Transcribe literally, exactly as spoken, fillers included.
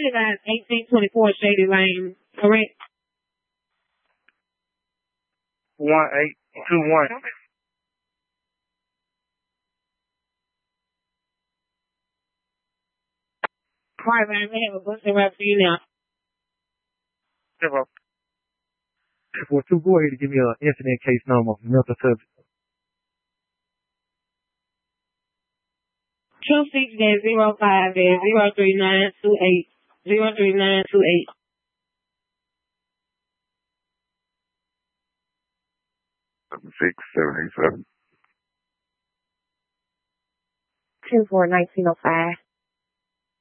you guys eighteen twenty-four Shady Lane, correct? One eight two one. All right, man. We have a busting rap for you now. Zero. Well, two, go ahead and give me an incident case number, mental subject. Two six dash zero five dash zero three nine two eight zero three nine two eight. Six seven eight seven. Two four nineteen oh five.